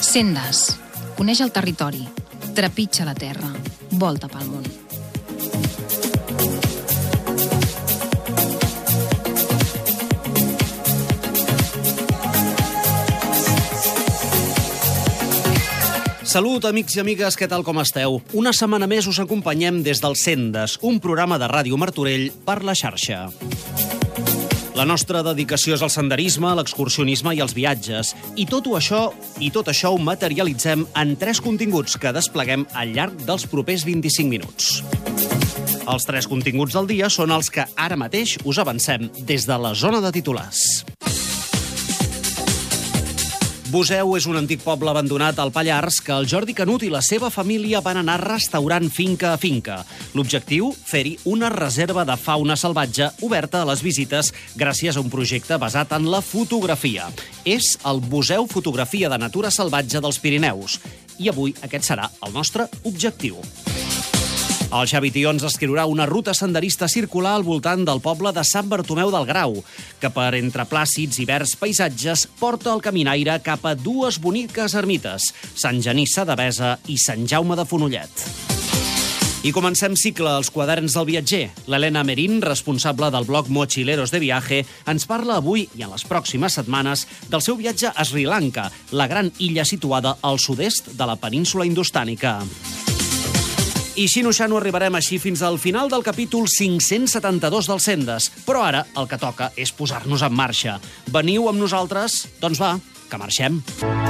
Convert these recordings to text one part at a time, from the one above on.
Sendes. Coneix el territori. Trepitja la terra. Volta pel món. Salut, amics i amigues, què tal, com esteu? Una setmana més us acompanyem des del Sendes, un programa de Ràdio Martorell per la xarxa. La nostra dedicació és al senderisme, l'excursionisme i els viatges. I tot això ho materialitzem en 3 continguts que despleguem al llarg dels propers 25 minuts. Els 3 continguts del dia són els que ara mateix us avancem des de la zona de titulars. Buseu és un antic poble abandonat al Pallars que el Jordi Canut i la seva família van anar restaurant finca a finca. L'objectiu, fer-hi una reserva de fauna salvatge oberta a les visites gràcies a un projecte basat en la fotografia. És el Museu Fotografia de Natura Salvatge dels Pirineus. I avui aquest serà el nostre objectiu. El Xavi Tió ens escriurà una ruta senderista circular al voltant del poble de Sant Bartomeu del Grau, que per entre plàcids i verds paisatges porta el caminaire cap a 2 boniques ermites, Sant Genís de Devesa i Sant Jaume de Fonollet. I comencem cicle als quaderns del viatger. L'Helena Merín, responsable del blog Mochileros de Viaje, ens parla avui i en les pròximes setmanes del seu viatge a Sri Lanka, la gran illa situada al sud-est de la península indostànica. I xino-xano arribarem així fins al final del capítol 572 del Sendes. Però ara el que toca és posar-nos en marxa. Veniu amb nosaltres? Doncs va, que marxem.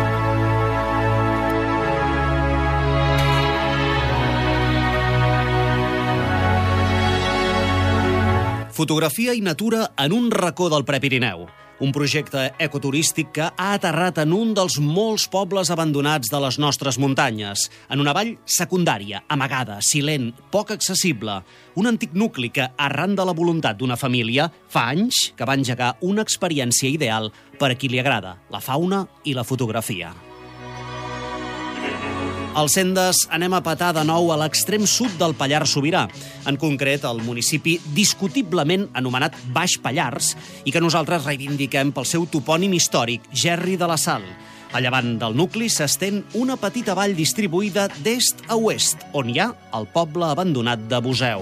Fotografia i natura en un racó del Prepirineu. Un projecte ecoturístic que ha aterrat en un dels molts pobles abandonats de les nostres muntanyes, en una vall secundària, amagada, silent, poc accessible. Un antic nucli que, arran de la voluntat d'una família, fa anys que va engegar una experiència ideal per a qui li agrada la fauna i la fotografia. Al Sendes anem a petar de nou a l'extrem sud del Pallars Sobirà, en concret el municipi discutiblement anomenat Baix Pallars i que nosaltres reivindiquem pel seu topònim històric, Gerri de la Sal. A llevant del nucli s'estén una petita vall distribuïda d'est a oest, on hi ha el poble abandonat de Buseu.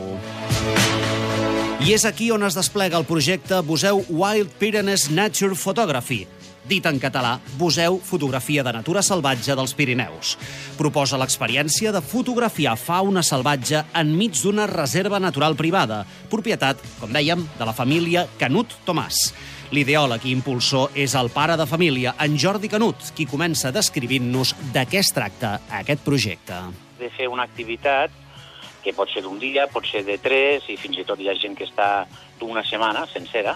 I és aquí on es desplega el projecte Buseu Wild Pyrenees Nature Photography, dit en català, Buseu Fotografia de Natura Salvatge dels Pirineus. Proposa l'experiència de fotografiar fauna salvatge enmig d'una reserva natural privada, propietat, com dèiem, de la família Canut Tomàs. L'ideòleg i impulsor és el pare de família, en Jordi Canut, qui comença descrivint-nos de què es tracta aquest projecte. De fer una activitat que pot ser d'un dia, pot ser de 3, i fins i tot hi ha gent que està d'una setmana sencera,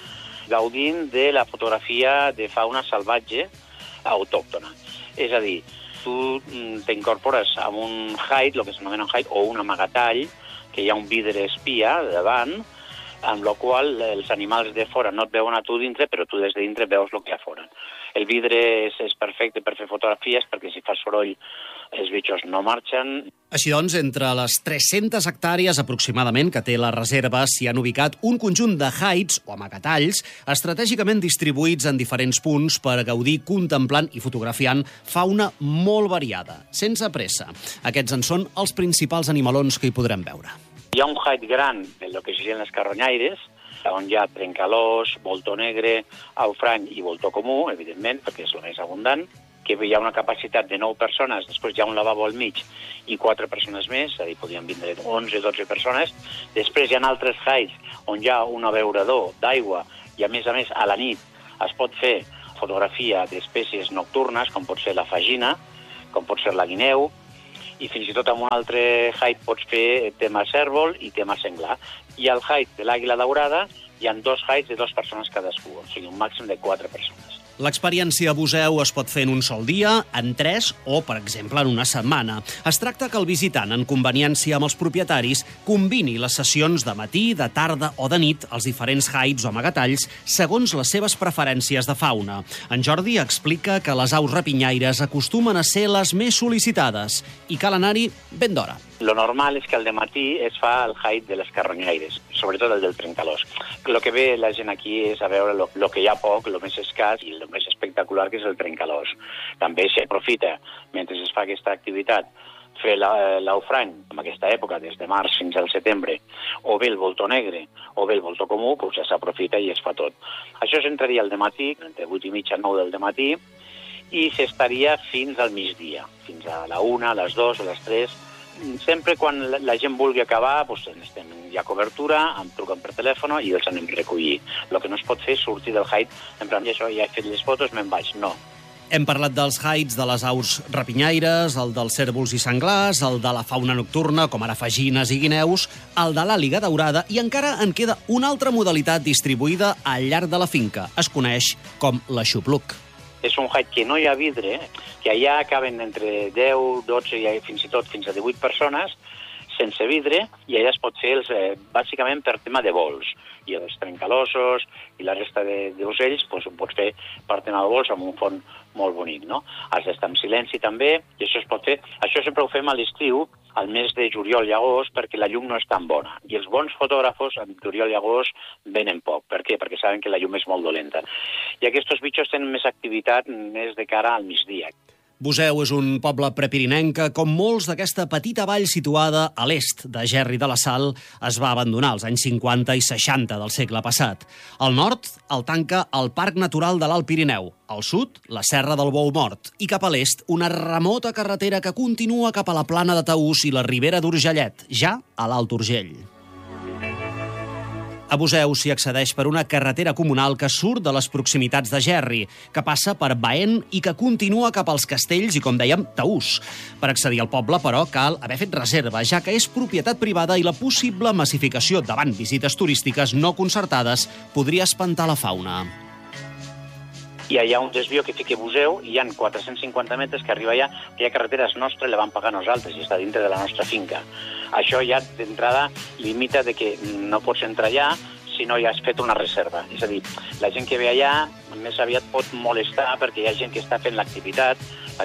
gaudint de la fotografia de fauna salvatge autòctona. És a dir, tu t'incorpores a un hide, el que s'anomena un hide, o un amagatall, que hi ha un vidre espia davant, amb el qual els animals de fora no et veuen a tu dintre, però tu des de dintre veus el que hi ha fora. El vidre és perfecte per fer fotografies, perquè si fa soroll els bitxos no marxen. Així doncs, entre les 300 hectàrees aproximadament que té la reserva s'hi han ubicat un conjunt de hides o amagatalls estratègicament distribuïts en diferents punts per gaudir contemplant i fotografiant fauna molt variada, sense pressa. Aquests en són els principals animalons que hi podrem veure. Hi ha un hide gran, el que serien les carronyaires, on hi ha trencalós, voltó negre, aufrany i voltó comú, evidentment, perquè és el més abundant, que hi ha una capacitat de 9 persones, després hi ha un lavabo al mig i 4 persones més, és a dir, podien vindre 11-12 persones. Després hi ha altres hides on hi ha un abeurador d'aigua i, a més, a la nit es pot fer fotografia d'espècies nocturnes, com pot ser la fagina, com pot ser la guineu, i fins i tot amb un altre hide pots fer tema cérvol i tema senglar. I al hide de l'àguila daurada hi ha 2 hides de 2 persones cadascú, o sigui, un màxim de 4 persones. L'experiència a Buseu es pot fer en un sol dia, en 3 o, per exemple, en una setmana. Es tracta que el visitant, en conveniència amb els propietaris, combini les sessions de matí, de tarda o de nit als diferents hides o amagatalls segons les seves preferències de fauna. En Jordi explica que les aus rapinyaires acostumen a ser les més sol·licitades i cal anar-hi ben d'hora. Lo normal és que al dematí es fa el hide de les carronyaires. sobretot el del trencalós. El que ve la gent aquí és a veure el que hi ha poc, el més escàs i el més espectacular, que és el trencalós. També s'aprofita, mentre es fa aquesta activitat, fer l'aufrany en aquesta època, des de març fins al setembre, o bé el voltó negre o bé el voltó comú, doncs ja s'aprofita i es fa tot. Això s'entraria al dematí, entre 8:30 i 9 del dematí, i s'estaria fins al migdia, fins a la 1, a les 2, a les 3. Sempre quan la gent vulgui acabar, doncs hi ha cobertura, em truquen per telèfon i els anem a recollir. El que no es pot fer és sortir del hike, en plan, ja he fet les fotos, me'n vaig. No. Hem parlat dels haids, de les aus rapinyaires, el dels cérvols i senglars, el de la fauna nocturna, com ara fagines i guineus, el de l'àliga daurada, i encara en queda una altra modalitat distribuïda al llarg de la finca. Es coneix com l'aixopluc. És un hike que no hi ha vidre, que allà caben entre 10, 12 i fins i tot fins a 18 persones, sense vidre, i allà es pot fer bàsicament per tema de vols. I els trencalossos i la resta d'ocells doncs, ho pots fer per tema de vols amb un fons molt bonic, no? Has d'estar en silenci també, i això es pot fer. Això sempre ho fem a l'estiu, al mes de juliol i agost, perquè la llum no és tan bona. I els bons fotògrafos en juliol i agost venen poc. Per què? Perquè saben que la llum és molt dolenta. I aquests bitxos tenen més activitat més de cara al migdia. Buseu és un poble prepirinenc que, com molts d'aquesta petita vall situada a l'est de Gerri de la Sal, es va abandonar als anys 50 i 60 del segle passat. Al nord el tanca el Parc Natural de l'Alt Pirineu, al sud la Serra del Bou Mort i cap a l'est una remota carretera que continua cap a la plana de Taús i la Ribera d'Urgellet, ja a l'Alt Urgell. A Buseu s'hi accedeix per una carretera comunal que surt de les proximitats de Gerri, que passa per Baén i que continua cap als castells i, com dèiem, Taús. Per accedir al poble, però, cal haver fet reserva, ja que és propietat privada i la possible massificació davant visites turístiques no concertades podria espantar la fauna. I hi ha un desvió que fica Buseu, i hi ha 450 metres que arriba allà, que hi ha carreteres nostres, la vam pagar nosaltres, i està dintre de la nostra finca. Això ja d'entrada limita de que no pots entrar allà si no hi has fet una reserva. És a dir, la gent que ve allà més aviat pot molestar perquè hi ha gent que està fent l'activitat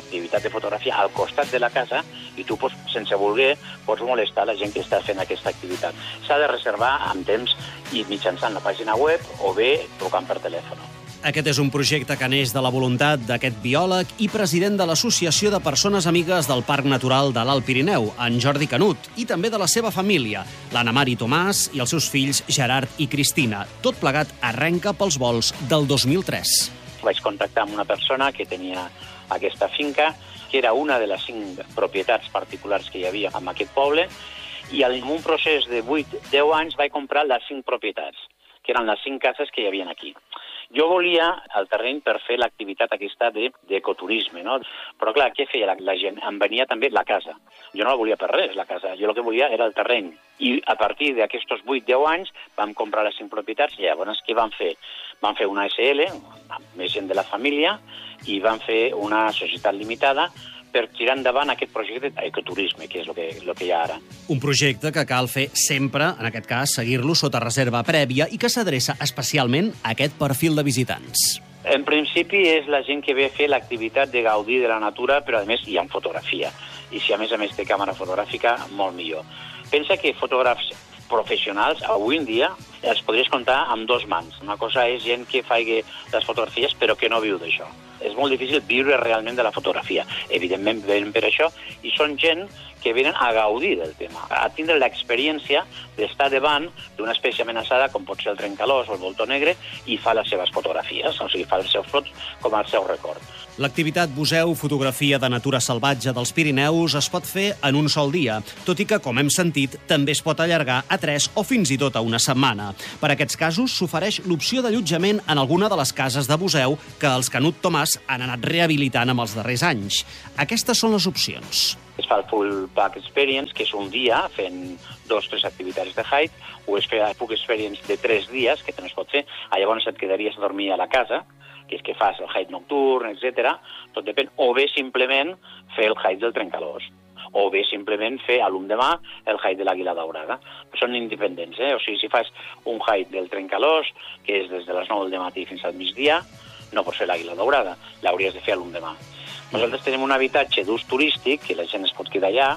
de fotografia al costat de la casa i tu, sense voler, pots molestar la gent que està fent aquesta activitat. S'ha de reservar amb temps i mitjançant la pàgina web o bé trucant per telèfon. Aquest és un projecte que neix de la voluntat d'aquest biòleg i president de l'Associació de Persones Amigues del Parc Natural de l'Alt Pirineu, en Jordi Canut, i també de la seva família, l'Anna Mari Tomàs i els seus fills Gerard i Cristina. Tot plegat arrenca pels vols del 2003. Vaig contactar amb una persona que tenia aquesta finca, que era una de les 5 propietats particulars que hi havia en aquest poble, i en un procés de 8-10 anys vaig comprar les 5 propietats, que eren les 5 cases que hi havia aquí. Jo volia el terreny per fer l'activitat aquesta d'ecoturisme, no? Però clar, què feia la gent? Em venia també la casa. Jo no la volia per res, la casa. Jo el que volia era el terreny. I a partir d'aquests 8-10 anys vam comprar les 5 propietats i llavors què vam fer? Vam fer una SL, més gent de la família, i vam fer una societat limitada per tirar endavant aquest projecte d'ecoturisme, que és el que hi ha ara. Un projecte que cal fer sempre, en aquest cas, seguir-lo sota reserva prèvia i que s'adreça especialment a aquest perfil de visitants. En principi és la gent que ve a fer l'activitat de gaudir de la natura, però a més hi ha fotografia. I si a més té càmera fotogràfica, molt millor. Pensa que fotògrafs professionals, avui en dia, els podries comptar amb 2 mans. Una cosa és gent que fa les fotografies però que no viu d'això. És molt difícil viure realment de la fotografia. Evidentment venen per això i són gent que venen a gaudir del tema, a tindre l'experiència d'estar davant d'una espècie amenaçada com pot ser el trencalós o el voltó negre i fa les seves fotografies, o sigui, fa els seus fotos com el seu record. L'activitat Buseu Fotografia de Natura Salvatge dels Pirineus es pot fer en un sol dia, tot i que, com hem sentit, també es pot allargar a 3 o fins i tot a una setmana. Per a aquests casos s'ofereix l'opció d'allotjament en alguna de les cases de Buseu que els Canut Tomàs han anat rehabilitant amb els darrers anys. Aquestes són les opcions. Es fa el Full Pack Experience, que és un dia fent 2 o 3 activitats de hike, o es fa el Full Experience de 3 dies, que també es pot fer. Llavors et quedaries a dormir a la casa, que és que fas el hike nocturn, etc. Tot depèn. O bé simplement fer el hike del trencalós. O bé simplement fer a l'endemà el hike de l'àguila daurada. Són independents, O sigui, si fas un hike del trencalós, que és des de les 9 del matí fins al migdia, no pots fer l'àguila daurada, l'hauries de fer a l'endemà. Nosaltres tenim un habitatge d'ús turístic, que la gent es pot quedar allà,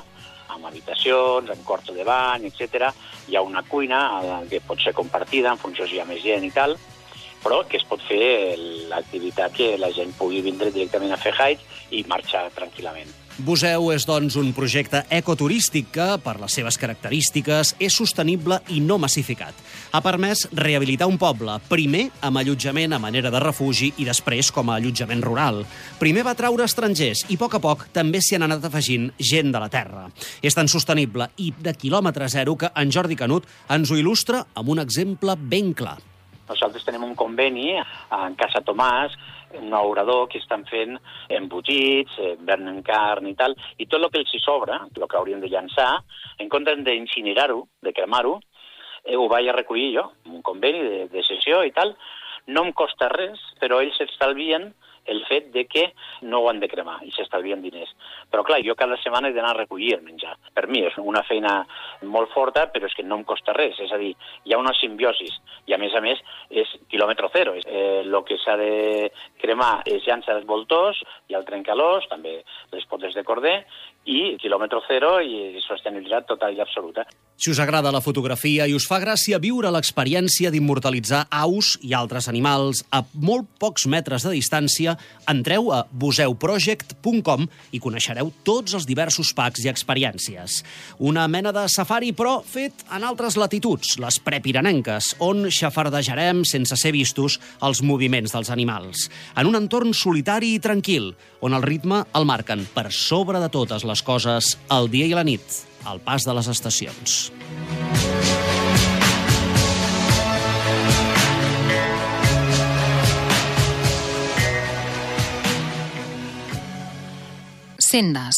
amb habitacions, amb quarto de bany, etc. Hi ha una cuina que pot ser compartida en funció si hi ha més gent i tal, però que es pot fer l'activitat que la gent pugui vindre directament a fer hike i marxar tranquil·lament. Buseu és, doncs, un projecte ecoturístic que, per les seves característiques, és sostenible i no massificat. Ha permès rehabilitar un poble, primer amb allotjament a manera de refugi i després com a allotjament rural. Primer va traure estrangers i, a poc també s'hi han anat afegint gent de la terra. És tan sostenible i de quilòmetre zero que en Jordi Canut ens ho il·lustra amb un exemple ben clar. Nosaltres tenim un conveni en Casa Tomàs, un obrador que estan fent embotits, venen carn i tal, i tot el que els hi sobra, el que haurien de llançar, en comptes d'incinerar-ho, de cremar-ho, ho vaig a recollir jo, un conveni de cessió i tal. No em costa res, però ells s'estalvien el fet de que no ho han de cremar i s'estalvien diners. Però clar, jo cada setmana he d'anar a recollir el menjar. Per mi és una feina molt forta, però és que no em costa res. És a dir, hi ha una simbiosis i a més, és quilòmetre zero. El que s'ha de cremar es llança els voltors i el trencalós, també les potes de corder, i quilòmetre zero i sostenibilitat total i absoluta. Si us agrada la fotografia i us fa gràcia viure l'experiència d'immortalitzar aus i altres animals a molt pocs metres de distància, entreu a buseuproject.com i coneixereu tots els diversos packs i experiències. Una mena de safari, però fet en altres latituds, les prepirenenques, on xafardejarem sense ser vistos els moviments dels animals. En un entorn solitari i tranquil, on el ritme el marquen per sobre de totes les coses el dia i la nit, al pas de les estacions. Sendes.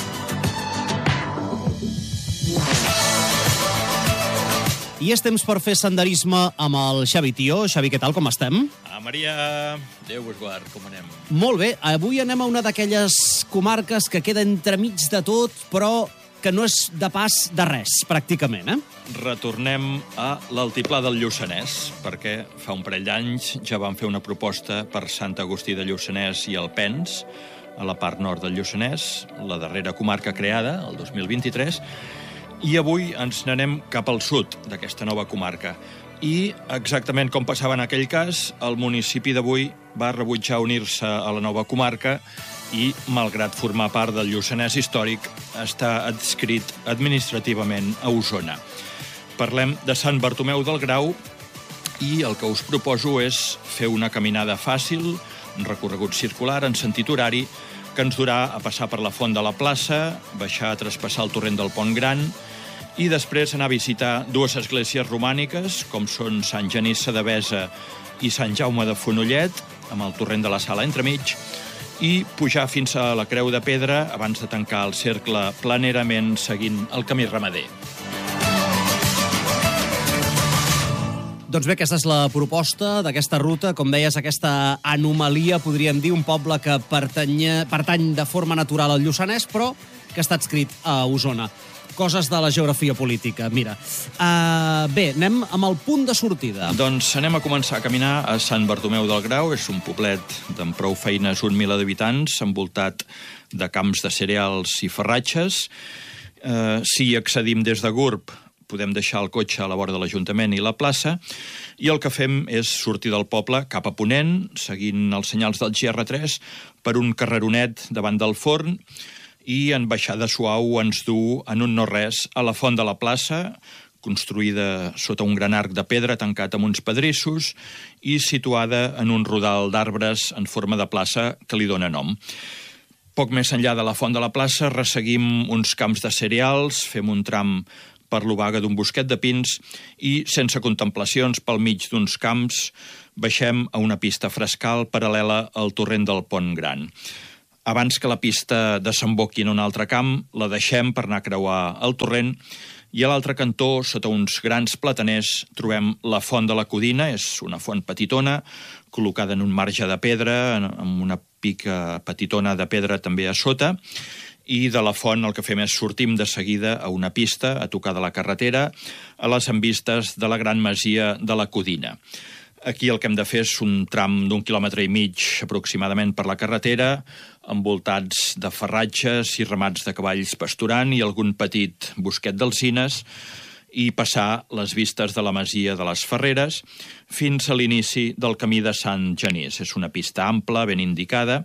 I és temps per fer senderisme amb el Xavi Tió. Xavi, què tal, com estem? Maria, Déu vos guard, com anem? Molt bé, avui anem a una d'aquelles comarques que queda entremig de tot, però que no és de pas de res, pràcticament, Retornem a l'altiplà del Lluçanès, perquè fa un parell d'anys ja vam fer una proposta per Sant Agustí de Lluçanès i Alpens, a la part nord del Lluçanès, la darrera comarca creada, el 2023, i avui ens n'anem cap al sud d'aquesta nova comarca. I, exactament com passava en aquell cas, el municipi d'avui va rebutjar unir-se a la nova comarca i, malgrat formar part del Lluçanès històric, està adscrit administrativament a Osona. Parlem de Sant Bartomeu del Grau i el que us proposo és fer una caminada fàcil, un recorregut circular en sentit horari, que ens durà a passar per la Font de la Plaça, baixar a traspassar el torrent del Pont Gran i després anar a visitar dues esglésies romàniques, com són Sant Genís de Devesa i Sant Jaume de Fonollet, amb el torrent de la Sala entremig, i pujar fins a la Creu de Pedra abans de tancar el cercle planerament seguint el camí ramader. Doncs bé, aquesta és la proposta d'aquesta ruta. Com deies, aquesta anomalia, podríem dir, un poble que pertany de forma natural al Lluçanès, però que està adscrit a Osona. Coses de la geografia política, mira. Bé, anem amb el punt de sortida. Doncs anem a començar a caminar a Sant Bartomeu del Grau. És un poblet d'en prou feines, 1.000 habitants, envoltat de camps de cereals i farratges. Si accedim des de Gurb, podem deixar el cotxe a la vora de l'Ajuntament i la plaça, i el que fem és sortir del poble cap a ponent, seguint els senyals del GR3, per un carreronet davant del forn, i en baixada suau ens du en un no-res a la Font de la Plaça, construïda sota un gran arc de pedra tancat amb uns pedrissos i situada en un rodal d'arbres en forma de plaça que li dóna nom. Poc més enllà de la Font de la Plaça resseguim uns camps de cereals, fem un tram per l'obaga d'un bosquet de pins i, sense contemplacions pel mig d'uns camps, baixem a una pista frescal paral·lela al torrent del Pont Gran. Abans que la pista desemboqui en un altre camp, la deixem per anar a creuar el torrent i a l'altre cantó, sota uns grans plataners, trobem la Font de la Codina. És una font petitona, col·locada en un marge de pedra, amb una pica petitona de pedra també a sota, i de la font el que fem és sortim de seguida a una pista a tocar de la carretera a les envistes de la gran masia de la Codina. Aquí el que hem de fer és un tram d'1,5 quilòmetres aproximadament per la carretera, envoltats de farratges i ramats de cavalls pasturant i algun petit bosquet d'alzines, i passar les vistes de la masia de les Ferreres fins a l'inici del camí de Sant Genís. És una pista ampla, ben indicada,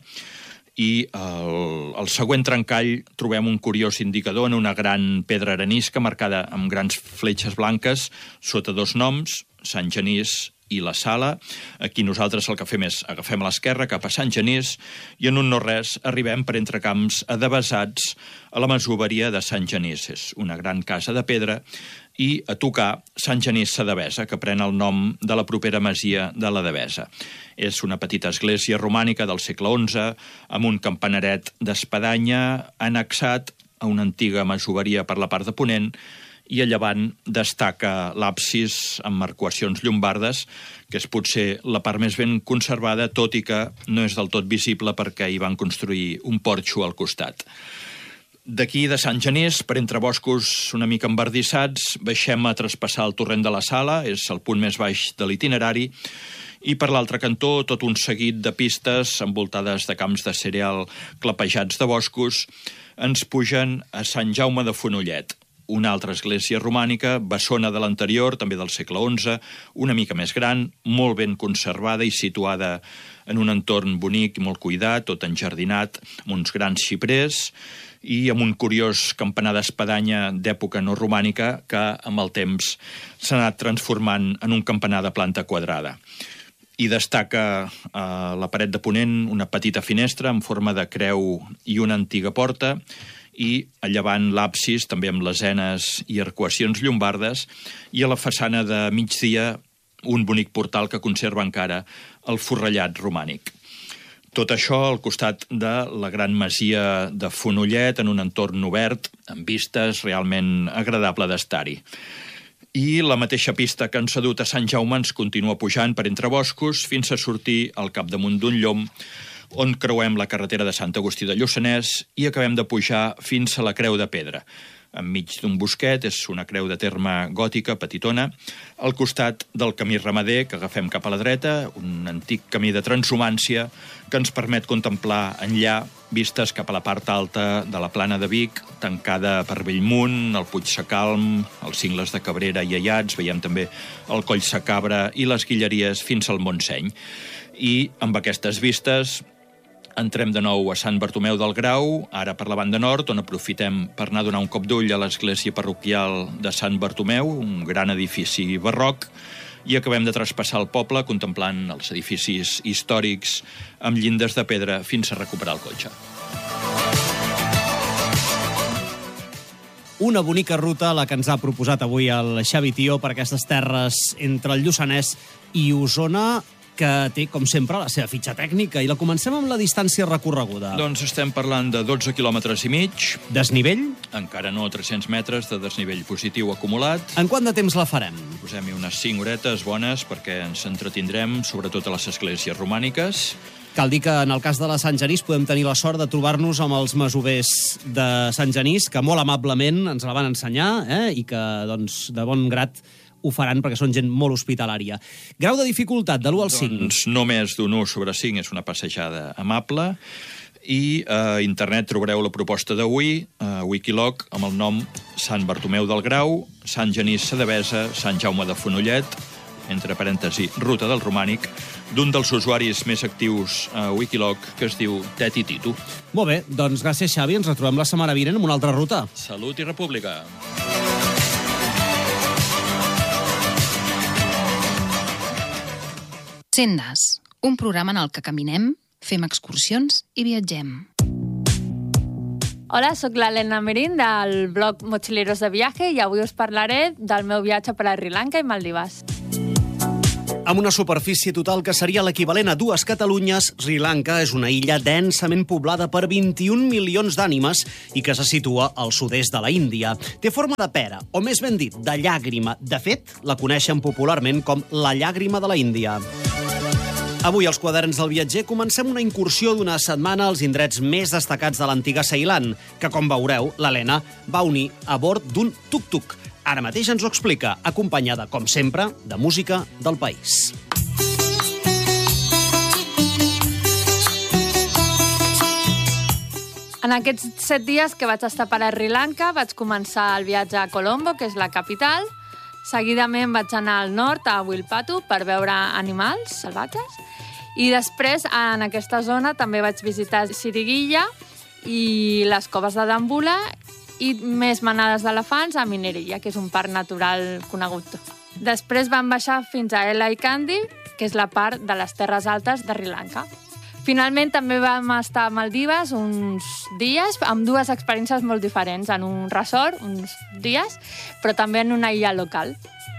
i al següent trencall trobem un curiós indicador en una gran pedra arenisca marcada amb grans fletxes blanques sota dos noms, Sant Genís i la Sala. Aquí nosaltres el que fem és agafem a l'esquerra cap a Sant Genís i en un no res arribem per entre camps adevesats a la masoveria de Sant Genís. És una gran casa de pedra i a tocar Sant Genís sa Devesa, que pren el nom de la propera masia de la Devesa. És una petita església romànica del segle XI amb un campanaret d'espadanya annexat a una antiga masoveria per la part de ponent, i a llevant destaca l'absis amb arcuacions llombardes, que és potser la part més ben conservada, tot i que no és del tot visible perquè hi van construir un porxo al costat. D'aquí de Sant Genís, per entre boscos una mica embardissats, baixem a traspassar el torrent de la Sala, és el punt més baix de l'itinerari, i per l'altre cantó tot un seguit de pistes envoltades de camps de cereal clapejats de boscos ens pugen a Sant Jaume de Fonollet, una altra església romànica, bessona de l'anterior, també del segle XI, una mica més gran, molt ben conservada i situada en un entorn bonic i molt cuidat, tot enjardinat, amb uns grans xiprers i amb un curiós campanar d'espadanya d'època no romànica que amb el temps s'ha anat transformant en un campanar de planta quadrada. I destaca a la paret de ponent una petita finestra en forma de creu i una antiga porta, i a llevant l'absis, també amb lesenes i arcuacions llombardes, i a la façana de migdia un bonic portal que conserva encara el forrellat romànic. Tot això al costat de la gran masia de Fonollet, en un entorn obert, amb vistes realment agradable d'estar-hi. I la mateixa pista que ens ha dut a Sant Jaume ens continua pujant per entre boscos fins a sortir al capdamunt d'un llom, on creuem la carretera de Sant Agustí de Lluçanès i acabem de pujar fins a la Creu de Pedra. Enmig d'un bosquet, és una creu de terme gòtica, petitona, al costat del camí ramader que agafem cap a la dreta, un antic camí de transhumància que ens permet contemplar enllà vistes cap a la part alta de la Plana de Vic, tancada per Bellmunt, el Puig Sacalm, els cingles de Cabrera i Aiats, veiem també el Coll Sacabra i les Guilleries fins al Montseny. I amb aquestes vistes entrem de nou a Sant Bartomeu del Grau, ara per la banda nord, on aprofitem per anar a donar un cop d'ull a l'església parroquial de Sant Bartomeu, un gran edifici barroc, i acabem de traspassar el poble contemplant els edificis històrics amb llindes de pedra fins a recuperar el cotxe. Una bonica ruta la que ens ha proposat avui el Xavi Tió per aquestes terres entre el Lluçanès i Osona, que té, com sempre, la seva fitxa tècnica. I la comencem amb la distància recorreguda. Doncs estem parlant de 12 quilòmetres i mig. Desnivell? Encara no 300 metres de desnivell positiu acumulat. En quant de temps la farem? Posem-hi unes 5 horetes bones perquè ens entretindrem, sobretot a les esglésies romàniques. Cal dir que en el cas de la Sant Genís podem tenir la sort de trobar-nos amb els masovers de Sant Genís, que molt amablement ens la van ensenyar, i que, doncs, de bon grat ho faran perquè són gent molt hospitalària. Grau de dificultat, de l'1 al 5. Doncs només d'un 1 sobre 5, és una passejada amable. I a internet trobareu la proposta d'avui, a Wikiloc, amb el nom Sant Bartomeu del Grau, Sant Genís sa Devesa, Sant Jaume de Fonollet, entre parèntesi, Ruta del Romànic, d'un dels usuaris més actius a Wikiloc, que es diu Teti Titu. Molt bé, doncs gràcies, Xavi. Ens retrobem la setmana vinent amb una altra ruta. Salut i república. Sendes, un programa en el que caminem, fem excursions i viatgem. Hola, sóc l'Helena Merín del blog Mochileros de Viaje i avui us parlaré del meu viatge per a Sri Lanka i Maldives. Amb una superfície total que seria l'equivalent a 2 Catalunyes, Sri Lanka és una illa densament poblada per 21 milions d'ànimes i que se situa al sud-est de la Índia. Té forma de pera, o més ben dit, de llàgrima. De fet, la coneixen popularment com la llàgrima de la Índia. Avui, als Quaderns del Viatger, comencem una incursió d'una setmana als indrets més destacats de l'antiga Ceilan, que, com veureu, l'Helena va unir a bord d'un tuk-tuk. Ara mateix ens ho explica, acompanyada, com sempre, de música del país. En aquests 7 dies que vaig estar per Sri Lanka vaig començar el viatge a Colombo, que és la capital. Seguidament vaig anar al nord, a Wilpatu, per veure animals salvatges. I després, en aquesta zona, també vaig visitar Siriguilla i les coves de Dambula i més manades d'elefants a Mineria, que és un parc natural conegut. Després vam baixar fins a Ella i Kandy, que és la part de les terres altes de Sri Lanka. Finalment també vam estar a Maldives uns dies, amb 2 experiències molt diferents, en un resort, uns dies, però també en una illa local.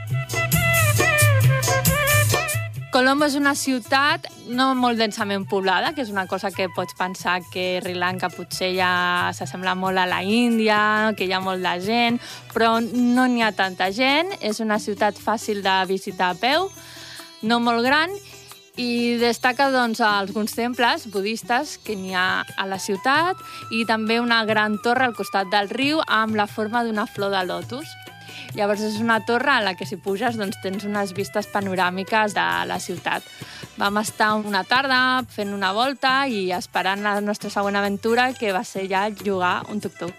Colombo és una ciutat no molt densament poblada, que és una cosa que pots pensar que Sri Lanka potser ja s'assembla molt a la Índia, que hi ha molt de gent, però no n'hi ha tanta gent. És una ciutat fàcil de visitar a peu, no molt gran, i destaca alguns temples budistes que n'hi ha a la ciutat i també una gran torre al costat del riu amb la forma d'una flor de lotus. Llavors és una torre a la que si puges tens unes vistes panoràmiques de la ciutat. Vam estar una tarda fent una volta i esperant la nostra següent aventura, que va ser ja llogar un tuk-tuk.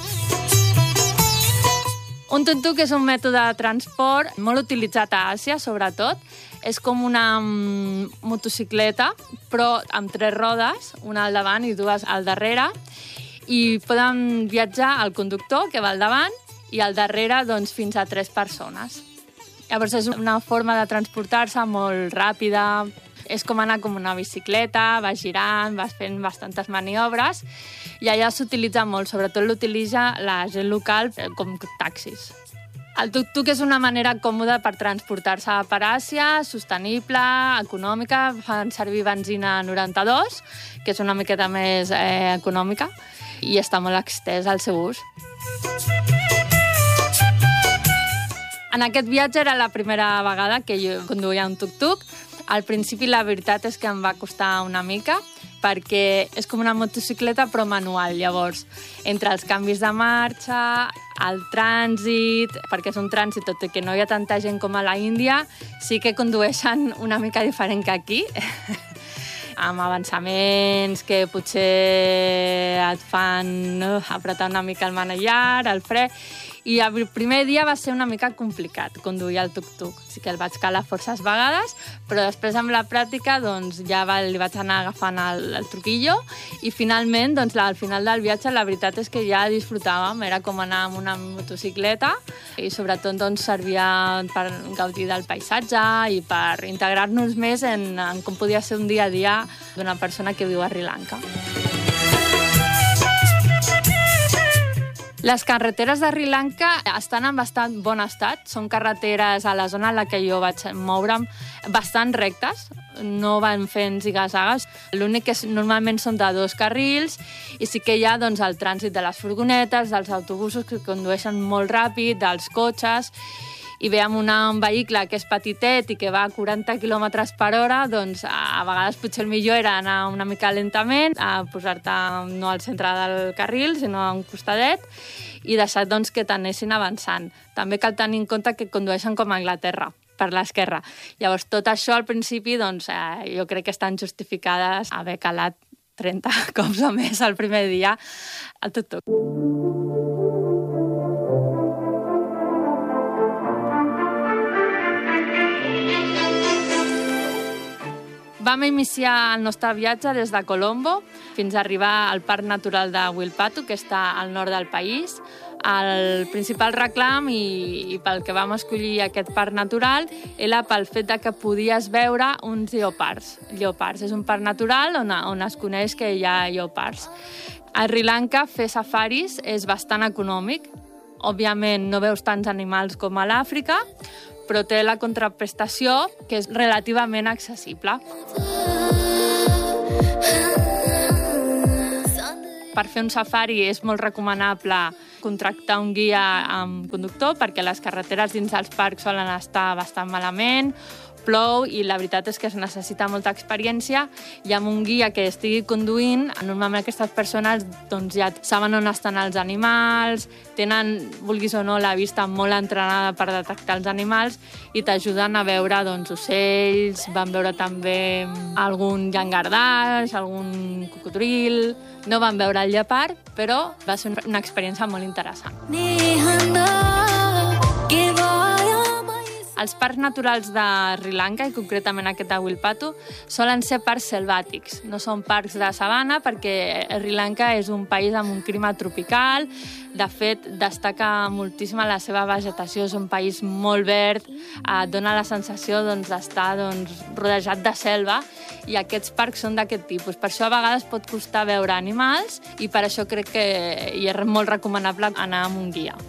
Un tuk-tuk és un mètode de transport molt utilitzat a Àsia, sobretot. És com una motocicleta, però amb 3 rodes, una al davant i 2 al darrere, i poden viatjar el conductor, que va al davant, i al darrere fins a 3 persones. Llavors és una forma de transportar-se molt ràpida, és com anar com una bicicleta, vas girant, vas fent bastantes maniobres, i allà s'utilitza molt, sobretot l'utilitza la gent local com taxis. El tuk-tuk és una manera còmoda per transportar-se per Àsia, sostenible, econòmica, fan servir benzina 92, que és una miqueta més econòmica, i està molt extès al seu ús. En aquest viatge era la primera vegada que jo conduïa un tuk-tuk. Al principi la veritat és que em va costar una mica, perquè és com una motocicleta però manual. Llavors, entre els canvis de marxa, el trànsit, perquè és un trànsit, tot i que no hi ha tanta gent com a la Índia, sí que condueixen una mica diferent que aquí, amb avançaments que potser et fan apretar una mica el manillar, el fre. I el primer dia va ser una mica complicat conduir el tuk-tuk. Sí que el vaig calar forces vegades, però després amb la pràctica ja li vaig anar agafant el truquillo i finalment, al final del viatge, la veritat és que ja disfrutàvem. Era com anar amb una motocicleta i sobretot servia per gaudir del paisatge i per integrar-nos més en com podia ser un dia a dia d'una persona que viu a Sri Lanka. Les carreteres de Sri Lanka estan en bastant bon estat. Són carreteres a la zona en la que jo vaig moure'm bastant rectes. No van fent ziga-zagues. L'únic que normalment són de 2 carrils i sí que hi ha el trànsit de les furgonetes, dels autobusos que condueixen molt ràpid, dels cotxes. I ve amb un vehicle que és petitet i que va a 40 km per hora, a vegades potser el millor era anar una mica lentament, a posar-te no al centre del carril, sinó a un costadet, i deixar que t'anessin avançant. També cal tenir en compte que condueixen com a Anglaterra, per l'esquerra. Llavors, tot això al principi, jo crec que estan justificades haver calat 30 cops o més el primer dia al tuk-tuk. Vam iniciar el nostre viatge des de Colombo fins a arribar al Parc Natural de Wilpatu, que està al nord del país. El principal reclam i pel que vam escollir aquest parc natural era pel fet que podies veure uns lleopards. És un parc natural on es coneix que hi ha lleopards. A Sri Lanka fer safaris és bastant econòmic. Òbviament no veus tants animals com a l'Àfrica, però té la contraprestació que és relativament accessible. Per fer un safari és molt recomanable contractar un guia amb conductor perquè les carreteres dins dels parcs solen estar bastant malament, plou i la veritat és que es necessita molta experiència i amb un guia que estigui conduint, normalment aquestes persones doncs, ja saben on estan els animals, tenen, vulguis o no, la vista molt entrenada per detectar els animals i t'ajuden a veure doncs, ocells, van veure també algun llangardaix, algun cocodril, no van veure el lleopard, però va ser una experiència molt interessant. Els parcs naturals de Sri Lanka, i concretament aquest de Wilpatu, solen ser parcs selvàtics. No són parcs de sabana perquè Sri Lanka és un país amb un clima tropical. De fet, destaca moltíssim la seva vegetació. És un país molt verd, dona la sensació d'estar rodejat de selva, i aquests parcs són d'aquest tipus. Per això a vegades pot costar veure animals i per això crec que hi és molt recomanable anar amb un guia.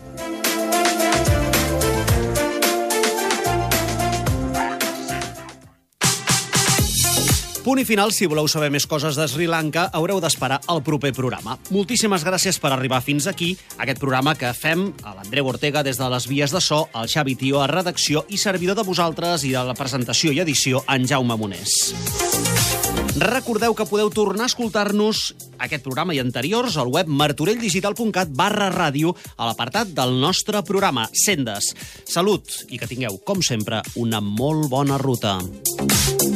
Punt i final, si voleu saber més coses de Sri Lanka, haureu d'esperar al proper programa. Moltíssimes gràcies per arribar fins aquí, aquest programa que fem a l'Andreu Ortega des de les vies de so, el Xavi Tió a redacció i servidor de vosaltres i de la presentació i edició, en Jaume Monés. Recordeu que podeu tornar a escoltar-nos aquest programa i anteriors al web martorelldigital.cat/ràdio a l'apartat del nostre programa Sendes. Salut i que tingueu, com sempre, una molt bona ruta.